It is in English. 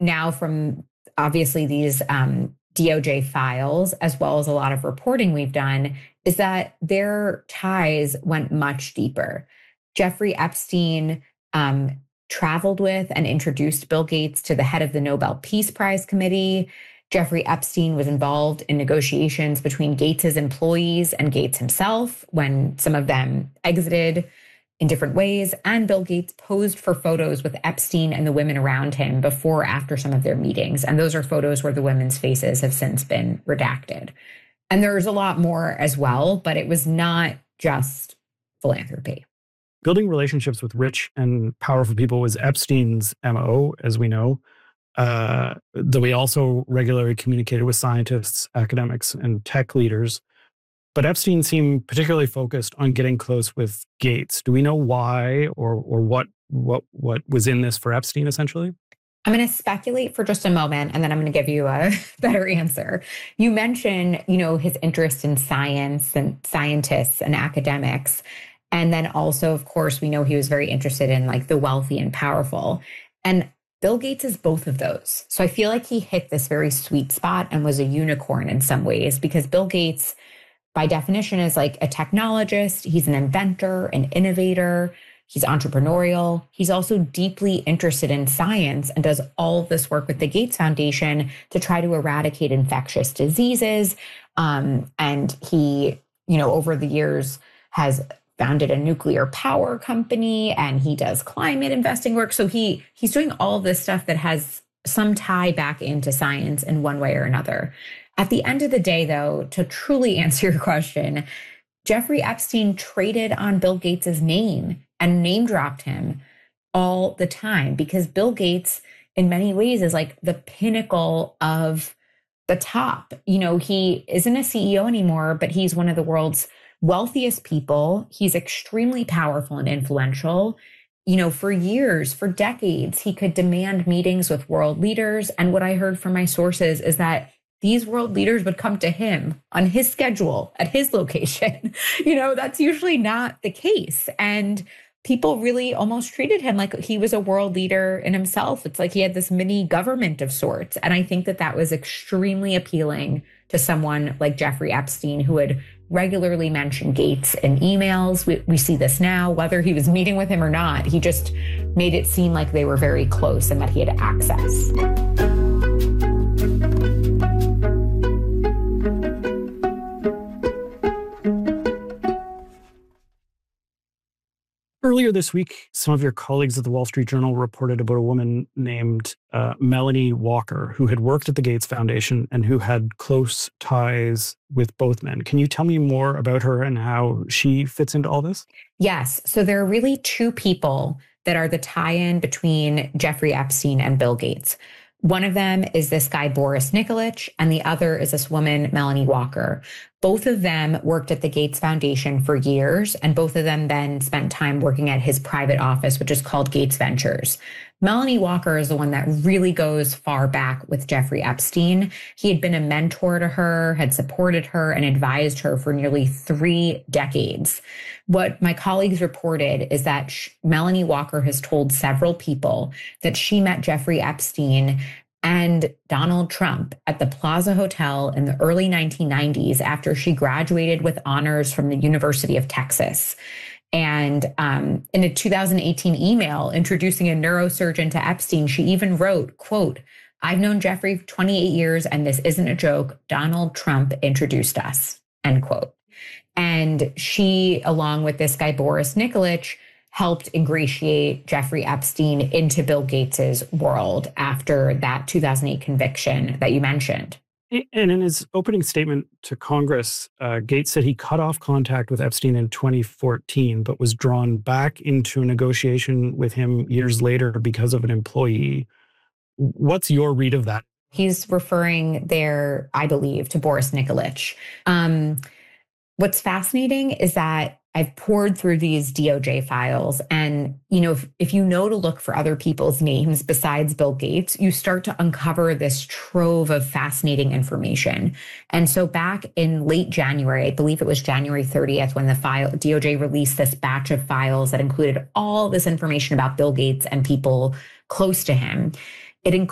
now from obviously these DOJ files, as well as a lot of reporting we've done, is that their ties went much deeper. Jeffrey Epstein traveled with and introduced Bill Gates to the head of the Nobel Peace Prize Committee. Jeffrey Epstein was involved in negotiations between Gates's employees and Gates himself when some of them exited in different ways. And Bill Gates posed for photos with Epstein and the women around him before or after some of their meetings. And those are photos where the women's faces have since been redacted. And there's a lot more as well, but it was not just philanthropy. Building relationships with rich and powerful people was Epstein's MO, as we know. Though he also regularly communicated with scientists, academics, and tech leaders. But Epstein seemed particularly focused on getting close with Gates. Do we know why or what was in this for Epstein, essentially? I'm going to speculate for just a moment, and then I'm going to give you a better answer. You mentioned, his interest in science and scientists and academics. And then also, of course, we know he was very interested in like the wealthy and powerful. And Bill Gates is both of those. So I feel like he hit this very sweet spot and was a unicorn in some ways, because Bill Gates, by definition, is like a technologist. He's an inventor, an innovator. He's entrepreneurial. He's also deeply interested in science and does all of this work with the Gates Foundation to try to eradicate infectious diseases. And he, over the years has founded a nuclear power company, and he does climate investing work. So he's doing all this stuff that has some tie back into science in one way or another. At the end of the day, though, to truly answer your question, Jeffrey Epstein traded on Bill Gates's name and name dropped him all the time, because Bill Gates, in many ways, is like the pinnacle of the top. He isn't a CEO anymore, but he's one of the world's wealthiest people. He's extremely powerful and influential. For years, for decades, he could demand meetings with world leaders. And what I heard from my sources is that these world leaders would come to him on his schedule at his location. That's usually not the case. And people really almost treated him like he was a world leader in himself. It's like he had this mini government of sorts. And I think that was extremely appealing to someone like Jeffrey Epstein, who would regularly mention Gates in emails. We see this now, whether he was meeting with him or not. He just made it seem like they were very close and that he had access. Earlier this week, some of your colleagues at the Wall Street Journal reported about a woman named Melanie Walker, who had worked at the Gates Foundation and who had close ties with both men. Can you tell me more about her and how she fits into all this? Yes. So there are really two people that are the tie-in between Jeffrey Epstein and Bill Gates. One of them is this guy, Boris Nikolic, and the other is this woman, Melanie Walker. Both of them worked at the Gates Foundation for years, and both of them then spent time working at his private office, which is called Gates Ventures. Melanie Walker is the one that really goes far back with Jeffrey Epstein. He had been a mentor to her, had supported her, and advised her for nearly 3 decades. What my colleagues reported is that Melanie Walker has told several people that she met Jeffrey Epstein and Donald Trump at the Plaza Hotel in the early 1990s after she graduated with honors from the University of Texas. And in a 2018 email introducing a neurosurgeon to Epstein, she even wrote, quote, "I've known Jeffrey for 28 years, and this isn't a joke. Donald Trump introduced us," end quote. And she, along with this guy, Boris Nikolic, helped ingratiate Jeffrey Epstein into Bill Gates's world after that 2008 conviction that you mentioned. And in his opening statement to Congress, Gates said he cut off contact with Epstein in 2014, but was drawn back into a negotiation with him years later because of an employee. What's your read of that? He's referring there, I believe, to Boris Nikolic. What's fascinating is that I've poured through these DOJ files, and if you know to look for other people's names besides Bill Gates, you start to uncover this trove of fascinating information. And so back in late January, I believe it was January 30th, when the DOJ released this batch of files that included all this information about Bill Gates and people close to him. It